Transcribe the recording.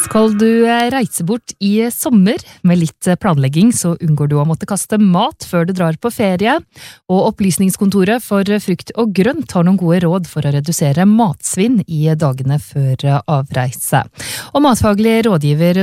Skal du reise bort i sommer? Med litt planlegging så unngår du å måtte kaste mat før du drar på ferie, og Opplysningskontoret for frukt og grønt har noen gode råd for å redusere matsvinn i dagene før avreise. Og matfaglig rådgiver